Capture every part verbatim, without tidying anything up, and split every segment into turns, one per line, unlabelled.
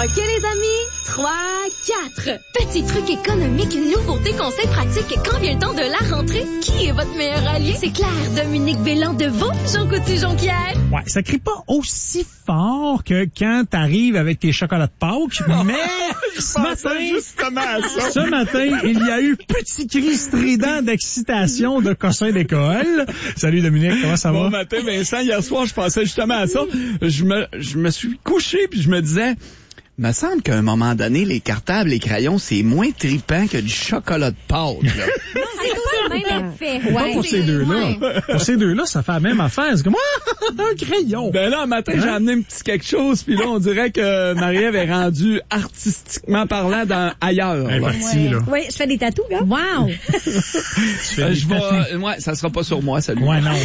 OK, les amis? trois, quatre. Petit truc économique, nouveauté, conseil pratique. Quand vient le temps de la rentrée, qui est votre meilleur allié? C'est clair. Dominique Bélan de Vaud, Jean Coutu-Jonquière.
Ouais, ça crie pas aussi fort que quand t'arrives avec tes chocolats de Pâques, mais ce matin,
justement à ça.
ce matin, il y a eu petit cri strident d'excitation de cossins d'école. Salut Dominique, comment ça va?
Bon matin, Vincent. Hier soir, je pensais justement à ça. Je me, je me suis couché puis je me disais, me semble qu'à un moment donné, les cartables, les crayons, c'est moins trippant que du chocolat de Pâques, là.
Non, c'est pas le même effet.
Pas pour ces deux-là. Pour ces deux-là, ça fait la même affaire. C'est comme, ah, un crayon.
Ben là, un matin, hein? J'ai amené un petit quelque chose, puis là, on dirait que Marie-Ève est rendue artistiquement parlant dans ailleurs.
Elle est partie,
ouais.
là.
Oui, je fais des tatous, là. Wow!
euh, je vais, ouais, ça sera pas sur moi, celui.
Ouais, non.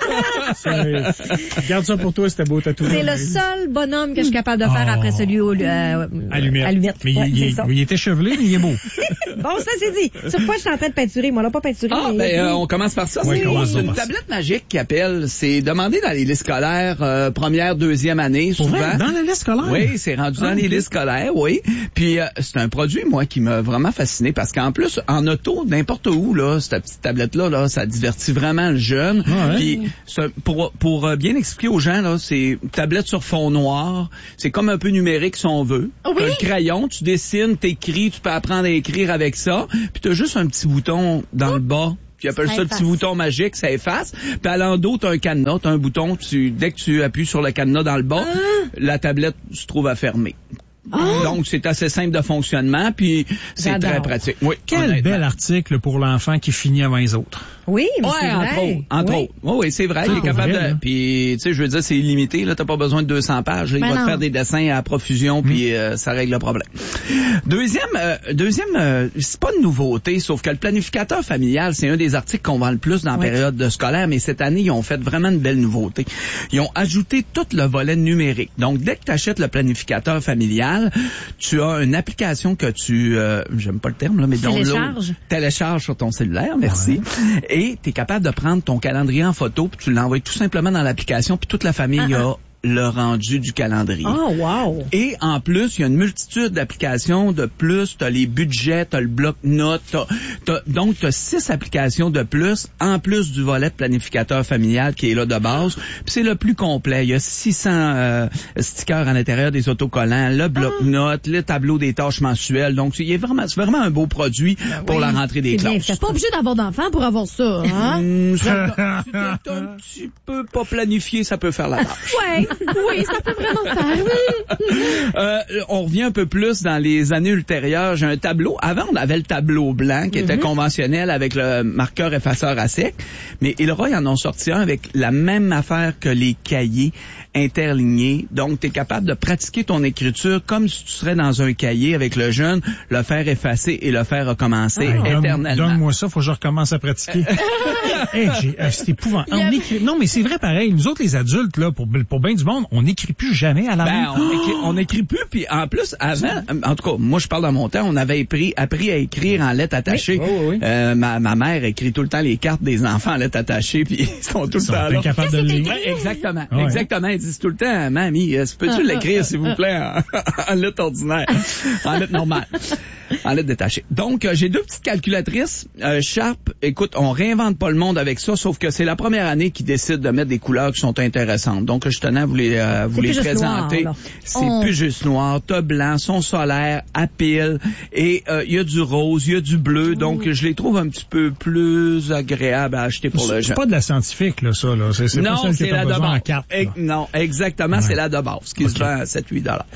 Garde ça pour toi, c'était beau tatou.
C'est le seul bonhomme que je suis capable de faire
oh.
après celui au, euh,
allumette.
allumette.
Mais
ouais,
il, il, il est échevelé, mais il est beau.
Bon, ça c'est dit. Sur quoi je suis en train de peinturer? Moi, là, pas peinturer.
Ah,
mais...
ben, euh, on commence par ça.
Oui,
c'est c'est une tablette magique qui appelle. C'est demandé dans les listes scolaires, euh, première, deuxième année,
Pour
souvent.
vrai? Dans la liste scolaire?
Oui, c'est rendu
ah,
dans
okay.
les listes scolaires, oui. Puis, euh, c'est un produit, moi, qui m'a vraiment fasciné parce qu'en plus, en auto, n'importe où, là, cette petite tablette-là, là, ça divertit vraiment le jeune.
Ah, ouais.
Puis, c'est- pour, pour bien expliquer aux gens, là, c'est une tablette sur fond noir. C'est comme un peu numérique, si on veut.
Oui.
Un crayon, tu dessines, t'écris, tu peux apprendre à écrire avec ça. Puis, t'as juste un petit bouton dans le bas. Puis appelle ça le petit bouton magique, ça efface. Puis à l'endos, t'as un cadenas, t'as un bouton, tu, dès que tu appuies sur le cadenas dans le bas, ah. la tablette se trouve à fermer. Ah. Donc, c'est assez simple de fonctionnement, puis c'est
J'adore.
très pratique. Oui,
Quel
honnêtement.
bel article pour l'enfant qui finit avant les autres.
Oui, mais
Ouais,
c'est
entre
vrai.
autres. Entre
oui.
autres. Oui, oui, c'est vrai.
Ah,
il est capable
vrai,
de.
hein?
Puis, tu sais, je veux dire, c'est illimité. Là, t'as pas besoin de deux cents pages. Là, il
Ben
va
non.
te faire des dessins à profusion, puis euh, ça règle le problème. Deuxième, euh, deuxième, euh, c'est pas une nouveauté, sauf que le planificateur familial, c'est un des articles qu'on vend le plus dans la
Oui.
période de scolaire. Mais cette année, ils ont fait vraiment une belle nouveauté. Ils ont ajouté tout le volet numérique. Donc, dès que tu achètes le planificateur familial, tu as une application que tu, euh, j'aime pas le terme là, mais
Télécharge.
télécharge sur ton cellulaire, merci. Ouais. Et tu es capable de prendre ton calendrier en photo, puis tu l'envoies tout simplement dans l'application, puis toute la famille
Ah,
a le rendu du calendrier.
Oh, wow!
Et en plus, il y a une multitude d'applications de plus. Tu as les budgets, tu as le bloc-notes. T'as, t'as, donc, tu as six applications de plus, en plus du volet de planificateur familial qui est là de base. Puis c'est le plus complet. Il y a six cents euh, stickers à l'intérieur des autocollants, le bloc-notes, ah. le tableau des tâches mensuelles. Donc, il est vraiment, c'est vraiment un beau produit ben pour oui, la rentrée des classes.
Tu n'es pas obligé d'avoir d'enfants pour avoir ça, hein?
Mmh, ça si t'es un petit peu pas planifié, ça peut faire la tâche.
Ouais. Oui, ça peut vraiment faire, oui.
euh, on revient un peu plus dans les années ultérieures. J'ai un tableau. Avant, on avait le tableau blanc qui mm-hmm. était conventionnel avec le marqueur effaceur à sec. Mais Ilroy en ont sorti un avec la même affaire que les cahiers interlignés. Donc, tu es capable de pratiquer ton écriture comme si tu serais dans un cahier avec le jeune, le faire effacer et le faire recommencer ah, éternellement.
Donne, donne-moi ça, faut que je recommence à pratiquer. hey, j'ai, euh, c'est épouvantable. On écrit... Non, mais c'est vrai pareil. Nous autres, les adultes, là, pour, pour bien du monde, on n'écrit plus jamais à la main.
Ben, on, écrit, on écrit plus, puis en plus, avant, en tout cas, moi, je parle dans mon temps, on avait appris, appris à écrire en lettres attachées.
Oui. Oh, oui.
Euh, ma, ma mère écrit tout le temps les cartes des enfants en lettres attachées, puis ils sont tout
ils
le temps là.
Capables de le lire.
Ouais, exactement,
ouais.
exactement. Ils disent tout le temps, mamie, peux-tu l'écrire, s'il vous plaît, en, en lettres ordinaires, en lettres normales. En lettres détachées. Donc, euh, j'ai deux petites calculatrices. Euh, Sharp, écoute, on réinvente pas le monde avec ça, sauf que c'est la première année qu'ils décident de mettre des couleurs qui sont intéressantes. Donc, je tenais à vous les, euh, vous les présenter.
Noir,
c'est
on...
plus juste noir. T'as blanc, son solaire, à pile. Et il euh, y a du rose, il y a du bleu. Donc, mmh. je les trouve un petit peu plus agréables à acheter pour
c'est,
le
c'est
jeune.
pas de la scientifique, là, ça. Là. C'est, c'est
non,
pas celle
c'est
que
la de base.
Carte,
e- non, exactement, ouais. C'est la de base, qui okay. se vend à sept à huit dollars.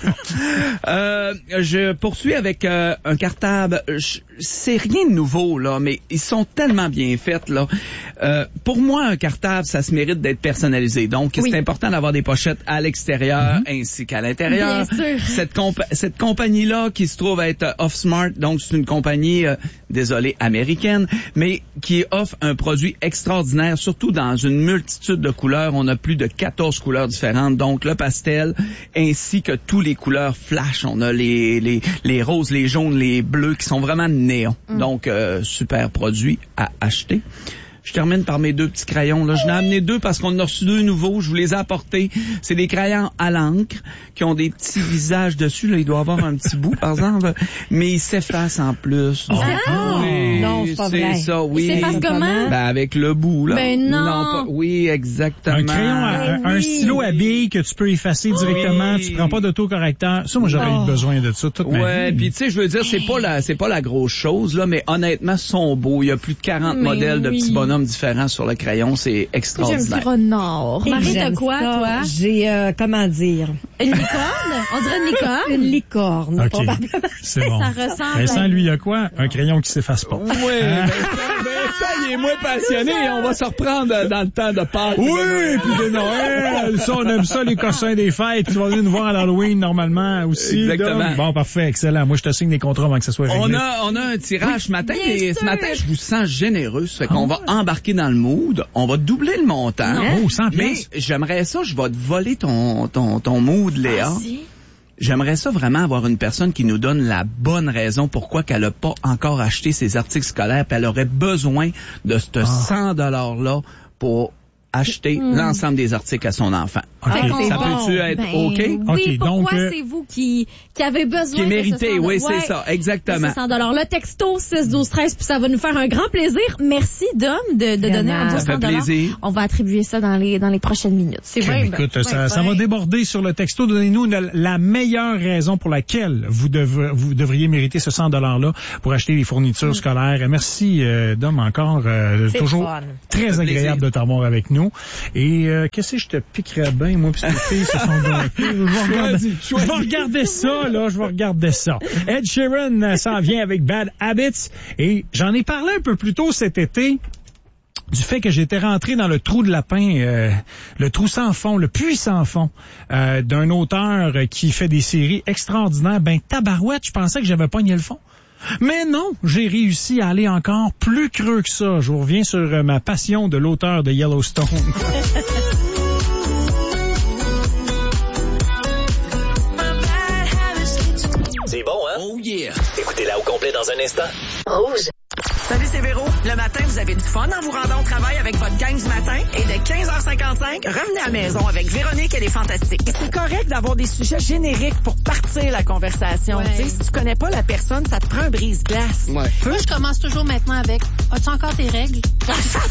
euh, je poursuis avec euh, un cartable. C'est rien de nouveau, là, mais ils sont tellement bien faits, là. Euh, pour moi, un cartable, ça se mérite d'être personnalisé. Donc, oui. c'est important d'avoir des pochettes à l'extérieur mm-hmm. ainsi qu'à l'intérieur.
Bien sûr.
Cette, compa- cette compagnie-là, qui se trouve être euh, Offsmart, donc c'est une compagnie, euh, désolé, américaine, mais qui offre un produit extraordinaire, surtout dans une multitude de couleurs. On a plus de quatorze couleurs différentes, donc le pastel, ainsi que tous les couleurs flash. On a les, les, les roses, les jaunes, les bleus, qui sont vraiment néons. Mm. Donc, euh, super produit à acheter. Je termine par mes deux petits crayons. Là, je n'ai amené deux parce qu'on en a reçu deux nouveaux. Je vous les ai apportés. C'est des crayons à l'encre qui ont des petits visages dessus. Là, il doit avoir un petit bout, par exemple, mais ils s'effacent en plus.
Ah!
Oui,
Non, c'est pas vrai.
C'est ça, oui.
Ils s'effacent comment?
Ben, avec le bout, là.
Ben non.
pas- oui, exactement.
Un crayon, à- un,
Ben
un
oui.
stylo à billes que tu peux effacer directement.
Oui.
Tu prends pas d'autocorrecteur. Ça, moi, j'aurais
Oh.
eu besoin de ça toute ma
Ouais,
vie.
puis tu sais, je veux dire, c'est pas la, c'est pas la grosse chose là, mais honnêtement, ils sont beaux. Il y a plus de quarante
Mais
modèles de
oui.
petits bonhommes différents sur le crayon, c'est
J'aime
extraordinaire.
le renard. Marie, t'as
J'aime
quoi,
ça.
toi?
J'ai, euh, comment dire,
Une licorne? On dirait une licorne?
une licorne,
OK.
probablement.
C'est bon.
Ça ressemble
Vincent,
à-
lui, il y a quoi? Un crayon qui s'efface pas.
Oui, ben, ça, il est moins passionné. On va se reprendre dans le temps de Pâques.
Oui, puis de Noël, ça, on aime ça, les cossins des fêtes. Tu vas venir nous voir à l'Halloween, normalement, aussi.
Exactement.
Dom. Bon, parfait, excellent. Moi, je te signe des contrats avant que ça soit réglé.
On a, on a un tirage ce matin
bien
et ce
sûr.
matin, je vous sens généreux. Ça fait qu'on va embarquer dans le mood. On va doubler le montant.
Oh, cent
Mais
piastres.
j'aimerais ça, je vais te voler ton, ton, ton mood, Léa.
Vas-y.
J'aimerais ça vraiment avoir une personne qui nous donne la bonne raison pourquoi qu'elle a pas encore acheté ses articles scolaires puis elle aurait besoin de ce cent dollars-là pour acheter l'ensemble des articles à son enfant.
OK.
Fait qu'on
Ça
va-
peut-tu être
Ben,
OK?
Oui,
OK,
pourquoi
donc, euh,
c'est vous qui, qui avez besoin
Qui est
de ce
mérité,
cent
oui,
dollars?
c'est ça, exactement.
De ce cent dollars. Le texto six douze treize, puis ça va nous faire un grand plaisir. Merci, Dom, de, de donner un beau
Ça fait
cent dollars.
plaisir.
On va attribuer ça dans les, dans les prochaines minutes. C'est vrai.
Écoute, ça, ça va déborder sur le texto. Donnez-nous la, la meilleure raison pour laquelle vous, dev- vous devriez mériter ce cent dollars-là pour acheter les fournitures scolaires. Merci, euh, Dom, encore. Euh,
C'est
toujours
fun.
très
Ça fait
agréable
plaisir.
de t'avoir avec nous. Et euh, qu'est-ce que je te piquerais bien, moi, puis ces filles se sont gâtées. Je vais regarder,
Choisis,
je vais regarder ça, là. Je vais regarder ça. Ed Sheeran euh, s'en vient avec Bad Habits. Et j'en ai parlé un peu plus tôt cet été du fait que j'étais rentré dans le trou de lapin, euh, le trou sans fond, le puits sans fond euh, d'un auteur qui fait des séries extraordinaires. Ben, tabarouette, je pensais que j'avais pogné le fond. Mais non, j'ai réussi à aller encore plus creux que ça. Je vous reviens sur euh, ma passion de l'auteur de Yellowstone.
C'est bon, hein?
Oh yeah!
Écoutez-la au complet dans un instant.
Salut, c'est Véro. Le matin, vous avez du fun en vous rendant au travail avec votre gang du matin. Et dès quinze heures cinquante-cinq, revenez à la maison avec Véronique et les Fantastiques. Et c'est correct d'avoir des sujets génériques pour partir la conversation.
Ouais.
Tu sais, si tu connais pas la personne, ça te prend un brise-glace.
Ouais.
Moi, je commence toujours maintenant avec « As-tu encore tes règles? »